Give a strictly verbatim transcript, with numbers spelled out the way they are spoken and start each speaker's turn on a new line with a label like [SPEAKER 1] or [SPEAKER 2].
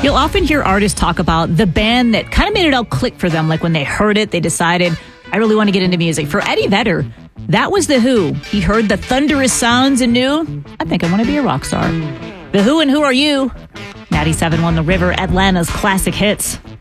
[SPEAKER 1] You'll often hear artists talk about the band that kind of made it all click for them. Like when they heard it, they decided, I really want to get into music. For Eddie Vedder, that was The Who. He heard the thunderous sounds and knew, I think I want to be a rock star. The Who and Who Are You? ninety-seven point one The River, Atlanta's classic hits.